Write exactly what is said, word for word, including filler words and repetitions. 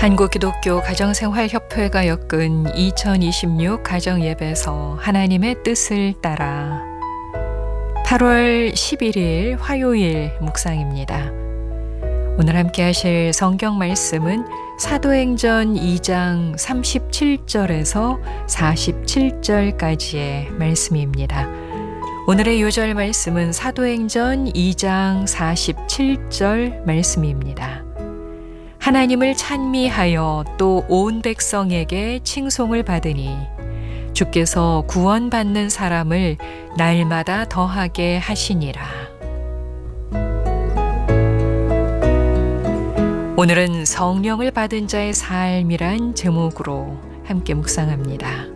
한국기독교 가정생활협회가 엮은 이천이십육 가정예배서 하나님의 뜻을 따라 팔월 십일일 화요일 묵상입니다. 오늘 함께 하실 성경 말씀은 사도행전 이장 삼십칠절에서 사십칠절까지의 말씀입니다. 오늘의 요절 말씀은 사도행전 이장 사십칠절 말씀입니다. 하나님을 찬미하여 또 온 백성에게 칭송을 받으니 주께서 구원받는 사람을 날마다 더하게 하시니라. 오늘은 성령을 받은 자의 삶이란 제목으로 함께 묵상합니다.